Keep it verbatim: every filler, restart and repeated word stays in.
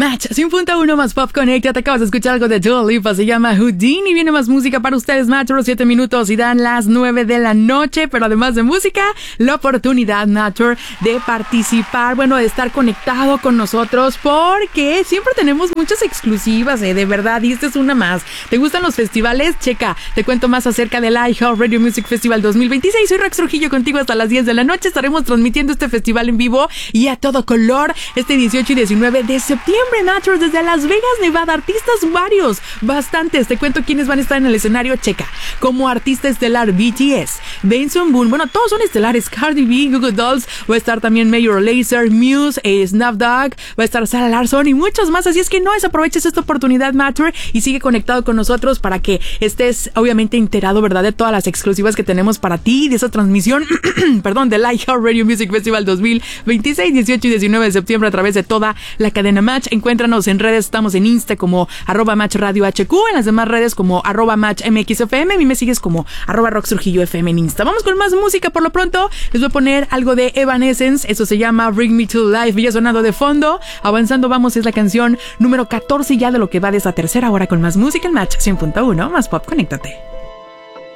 Match cien punto uno más Pop Connect. Te acabas de escuchar algo de Dua Lipa, se llama Houdini. Viene más música para ustedes, Match. Los siete minutos y dan las nueve de la noche. Pero además de música, la oportunidad, Matcher, de participar, bueno, de estar conectado con nosotros, porque siempre tenemos muchas exclusivas, eh, de verdad. Y esta es una más. ¿Te gustan los festivales? Checa, te cuento más acerca del iHeartRadio Music Festival dos mil veintiséis. Soy Rox Trujillo contigo hasta las diez de la noche. Estaremos transmitiendo este festival en vivo y a todo color este dieciocho y diecinueve de septiembre. Matchers, desde Las Vegas, Nevada. Artistas varios, bastantes. Te cuento quiénes van a estar en el escenario. Checa, como artista estelar B T S, Benson Boone. Bueno, todos son estelares. Cardi B, Google Dolls. Va a estar también Major Lazer, Muse, eh, Snap Dogg. Va a estar Sarah Larson y muchos más. Así es que no desaproveches esta oportunidad, Matcher, y sigue conectado con nosotros para que estés obviamente enterado, ¿verdad?, de todas las exclusivas que tenemos para ti, de esa transmisión, perdón, del iHeartRadio Music Festival dos mil veintiséis, dieciocho y diecinueve de septiembre a través de toda la cadena Match. Encuéntranos en redes, estamos en Insta como arroba Match Radio H Q, en las demás redes como arroba Match M X F M, a mí me sigues como arroba Rox Trujillo F M en Insta. Vamos con más música. Por lo pronto les voy a poner algo de Evanescence, eso se llama Bring Me to Life, ya sonando de fondo. Avanzando vamos, es la canción número catorce ya de lo que va de esa tercera hora con más música en Match cien punto uno más Pop. Conéctate.